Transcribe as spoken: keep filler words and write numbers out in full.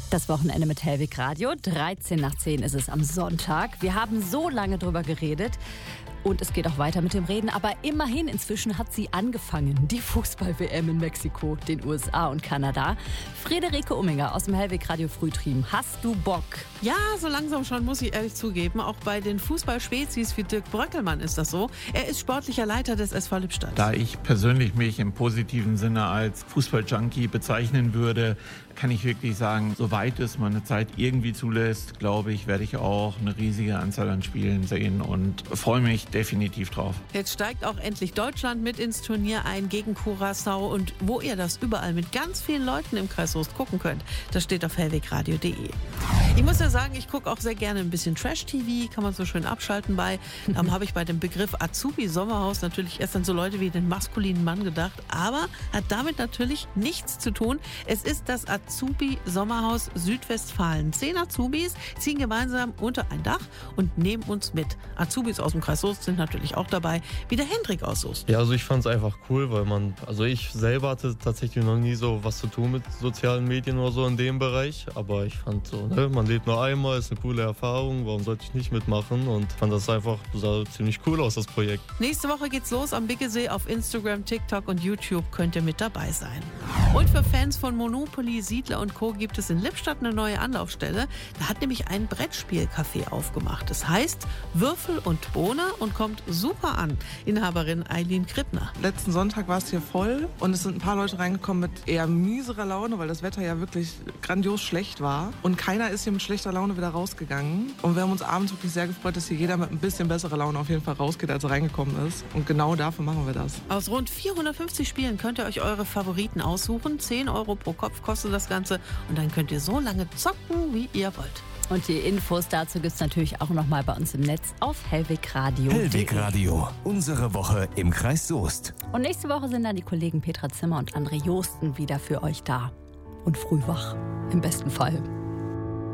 Das Wochenende mit Hellwig Radio. dreizehn nach zehn ist es am Sonntag. Wir haben so lange drüber geredet. Und es geht auch weiter mit dem Reden. Aber immerhin, inzwischen hat sie angefangen. Die Fußball-W M in Mexiko, den U S A und Kanada. Friederike Umminger aus dem Hellwig Radio Frühtrieben. Hast du Bock? Ja, so langsam schon, muss ich ehrlich zugeben. Auch bei den Fußballspezies wie Dirk Bröckelmann ist das so. Er ist sportlicher Leiter des S V Lippstadt. Da ich persönlich mich im positiven Sinne als Fußball-Junkie bezeichnen würde, kann ich wirklich sagen, soweit es meine Zeit irgendwie zulässt, glaube ich, werde ich auch eine riesige Anzahl an Spielen sehen und freue mich definitiv drauf. Jetzt steigt auch endlich Deutschland mit ins Turnier ein gegen Curaçao, und wo ihr das überall mit ganz vielen Leuten im Kreis Soest gucken könnt, das steht auf hellwegradio punkt de. Ich muss ja sagen, ich gucke auch sehr gerne ein bisschen Trash-T V, kann man so schön abschalten bei. Da habe ich bei dem Begriff Azubi-Sommerhaus natürlich erst an so Leute wie den maskulinen Mann gedacht, aber hat damit natürlich nichts zu tun. Es ist das Azubi-Sommerhaus Südwestfalen. Zehn Azubis ziehen gemeinsam unter ein Dach und nehmen uns mit. Azubis aus dem Kreis Soest sind natürlich auch dabei, wie der Hendrik aus Soest. Ja, also ich fand es einfach cool, weil man, also ich selber hatte tatsächlich noch nie so was zu tun mit sozialen Medien oder so in dem Bereich, aber ich fand so, ne, man lebt nur einmal, ist eine coole Erfahrung, warum sollte ich nicht mitmachen, und fand das einfach, sah ziemlich cool aus, das Projekt. Nächste Woche geht's los am Biggesee. Auf Instagram, TikTok und YouTube könnt ihr mit dabei sein. Und für Fans von Monopoly, Siedler und Co. gibt es in Lippstadt eine neue Anlaufstelle. Da hat nämlich ein Brettspielcafé aufgemacht. Das heißt Würfel und Bohne und kommt super an. Inhaberin Eileen Krippner. Letzten Sonntag war es hier voll und es sind ein paar Leute reingekommen mit eher mieserer Laune, weil das Wetter ja wirklich grandios schlecht war. Und keiner ist hier mit schlechter Laune wieder rausgegangen. Und wir haben uns abends wirklich sehr gefreut, dass hier jeder mit ein bisschen besserer Laune auf jeden Fall rausgeht, als er reingekommen ist. Und genau dafür machen wir das. Aus rund vierhundertfünfzig Spielen könnt ihr euch eure Favoriten aussuchen. zehn Euro pro Kopf kostet das Ganze. Und dann könnt ihr so lange zocken, wie ihr wollt. Und die Infos dazu gibt es natürlich auch nochmal bei uns im Netz auf Hellwig Radio. Hellwig Radio, unsere Woche im Kreis Soest. Und nächste Woche sind dann die Kollegen Petra Zimmer und André Josten wieder für euch da. Und früh wach, im besten Fall.